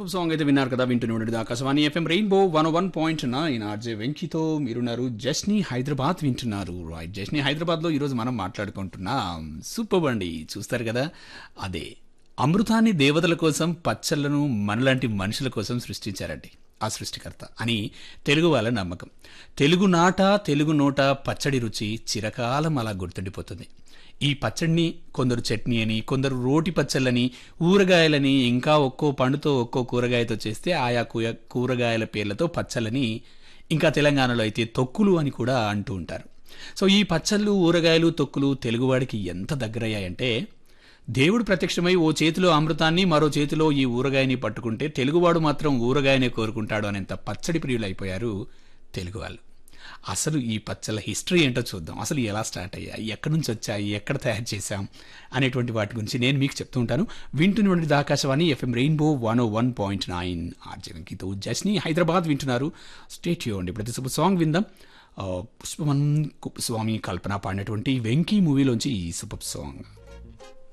Super song అయితే విన్నారు కదా. వింటూనే ఉండేది ఆకాశవాణి ఎఫ్ఎం రెయిన్బో 101.9 ఆర్జే వెంకీతో మీరున్నారు. జస్ని హైదరాబాద్ వింటున్నారు. రైట్, జస్ని హైదరాబాద్లో ఈరోజు మనం మాట్లాడుకుంటున్నాం. సూపర్ అండి, చూస్తారు కదా. అదే అమృతాన్ని దేవతల కోసం, పచ్చళ్లను మనలాంటి మనుషుల కోసం సృష్టించారండి ఆ సృష్టికర్త అని తెలుగు వాళ్ళ నమ్మకం. తెలుగు నాట, తెలుగు నోట పచ్చడి రుచి చిరకాలం అలా గుర్తుండిపోతుంది. ఈ పచ్చడిని కొందరు చట్నీ అని, కొందరు రోటి పచ్చళ్ళని, ఊరగాయలని, ఇంకా ఒక్కో పండుతో ఒక్కో కూరగాయతో చేస్తే ఆయా కూరగాయల పేర్లతో పచ్చళ్ళని, ఇంకా తెలంగాణలో అయితే తొక్కులు అని కూడా అంటూ ఉంటారు. సో ఈ పచ్చళ్ళు, ఊరగాయలు, తొక్కులు తెలుగువాడికి ఎంత దగ్గరయ్యాయంటే, దేవుడు ప్రత్యక్షమై ఓ చేతిలో అమృతాన్ని, మరో చేతిలో ఈ ఊరగాయని పట్టుకుంటే తెలుగువాడు మాత్రం ఊరగాయనే కోరుకుంటాడు అనేంత పచ్చడి ప్రియులు అయిపోయారు తెలుగు వాళ్ళు. అసలు ఈ పచ్చళ్ళ హిస్టరీ ఏంటో చూద్దాం. అసలు ఎలా స్టార్ట్ అయ్యాయి, ఎక్కడి నుంచి వచ్చాయి, ఎక్కడ తయారు చేశాం అనేటువంటి వాటి గురించి నేను మీకు చెప్తూ ఉంటాను. వింటున్నటువంటి Akashvani FM rainbow 101.9 RJ వెంకీతో జస్ని Hyderabad వింటున్నారు. స్టేట్ యూన్. ప్రతి సూపర్ సాంగ్ విందాం. పుష్పవన్ స్వామి కల్పన పాడినటువంటి వెంకీ మూవీలోంచి ఈ సూపర్ సాంగ్.